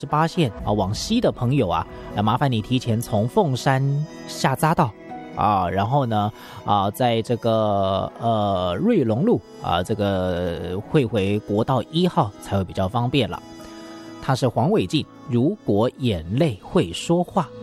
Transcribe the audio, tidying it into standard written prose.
18线往西的朋友啊，麻烦你提前从凤山下匝道然后呢在这个瑞隆路这个会回国道1号才会比较方便了。他是黄伟晋，如果眼泪会说话。